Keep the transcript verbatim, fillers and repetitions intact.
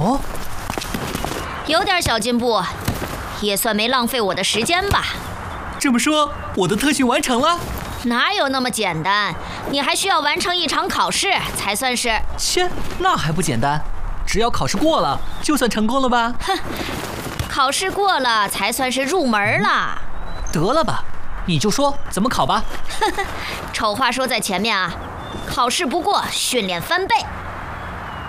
哦， 有点小进步，也算没浪费我的时间吧。 这么说，我的特训完成了？ 哪有那么简单？你还需要完成一场考试才算是。 切，那还不简单？只要考试过了，就算成功了吧？ 哼，考试过了才算是入门了。 得了吧，你就说怎么考吧。 丑话说在前面啊，考试不过，训练翻倍。